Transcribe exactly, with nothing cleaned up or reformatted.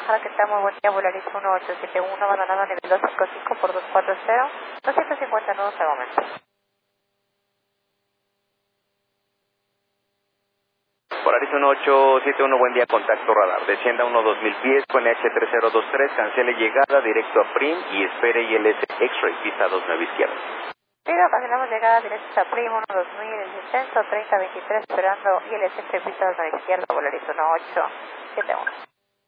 Hola, ¿qué tal? Muy buen día, Volaris uno ocho siete uno, abandonado a nivel doscientos cincuenta y cinco por doscientos cuarenta, doscientos cincuenta nudos al momento. Volaris uno ocho siete uno, buen día, contacto radar. Descienda uno dos mil pies con H tres cero dos tres, cancele llegada directo a Prim y espere I L S X-Ray, pista dos nueve izquierda. Pido, cancelamos llegada directa a Prim uno dos mil, el descenso treinta veintitrés, esperando I L S X-Ray, pista dos nueve izquierda, Volaris uno ocho siete uno.